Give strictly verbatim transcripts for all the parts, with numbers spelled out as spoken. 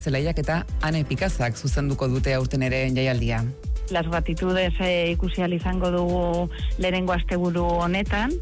Zelaiak eta Ane Pikazak zuzenduko dute aurten ere jaialdia. Las gratitudes eh, ikusial izango dugu lehenengo asteburu honetan,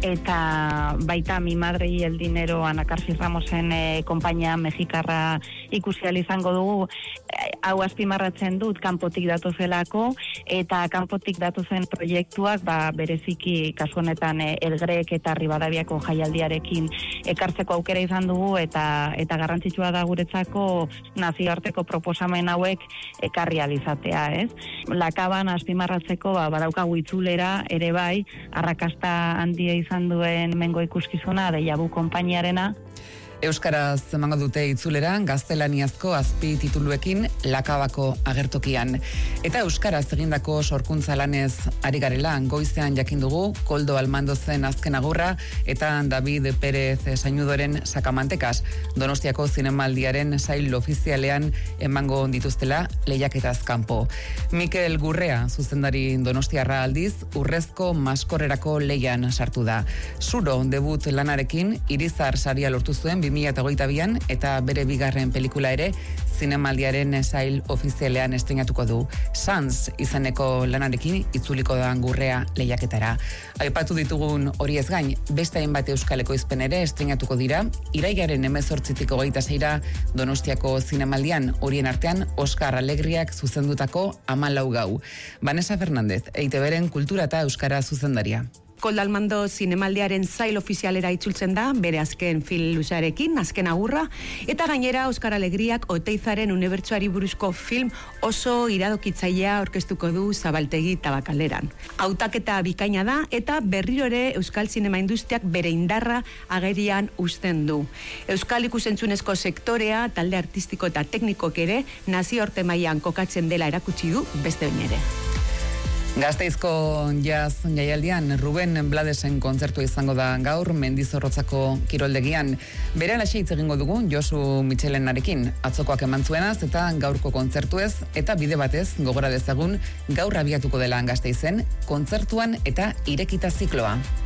eta baita Mi Madre y el Dinero Ana Carsis Ramosen eh, konpainia mexikarra ikusial izango dugu. Eh, hau azpimarratzen dut kanpotik datozelako, eta kanpotik datozen proiektuak ba, bereziki kasu honetan eh, Elgrek eta Ribadaviako jaialdiarekin ekartzeko aukera izan dugu, eta eta garrantzitsua da guretzako nazioarteko proposamen hauek ekarri alizatea, ez? Lakaban azpimarratzeko ba, badaukagu itzulera ere bai, arrakasta handia izan duen mengo ikuskizuna, Deiabu konpainiarena. Euskaraz emango dute itzulera gaztelaniazko azpi tituluekin Lakabako agertokian. Eta euskaraz egindako sorkuntza lanez ari garela, goizean jakin dugu Koldo Almandozen azken agurra eta David Pérez Sainudoren sakamantekas Donostiako zinemaldiaren sail ofizialean emango dituztela lehiaketaz kanpo. Mikel Gurrea, zuzendari donostiarra aldiz, urrezko maskorrerako lehian sartu da. Zuro debut lanarekin Irizar saria lortu zuen bi mila hogeita bian eta bere bigarren pelikula ere zinemaldiaren sail ofizialean estreinatuko du. Sans izeneko lanarekin itzuliko da Gurrea lehiaketara. Aipatu ditugun horiez gain, beste hainbat euskaleko izpen ere estreinatuko dira, irailaren hemezortzitik hogeita seira Donostiako zinemaldian, horien artean Oskar Alegriak zuzendutako Hamalau gau. Vanessa Fernández, E I Te Beren kultura eta euskara zuzendaria. Koldo Almando zinemaldiaren zail ofizialera itzultzen da, bere azken film luzearekin, azken agurra, eta gainera Oskar Alegriak Oteizaren unibertsuari buruzko film oso iradokitzailea aurkeztuko du Zabaltegi Tabakaleran. Hautaketa bikaina da, eta berriro ere Euskal Zinema Industriak bere indarra agerian uzten du. Euskal ikusentzunezko sektorea, talde artistiko eta teknikok ere, nazioarte mailan kokatzen dela erakutsi du beste behin ere. Gasteizko jazz jaialdian Ruben Bladesen kontzertua izango da gaur Mendizorrotzako kiroldegian. Bere alaxe hitz egingo dugu Josu Michelenarekin, atzokoak eman zuenaz eta gaurko kontzertuez, eta bide batez gogora dezagun gaur abiatuko dela Gasteizen kontzertuan eta irekita zikloa.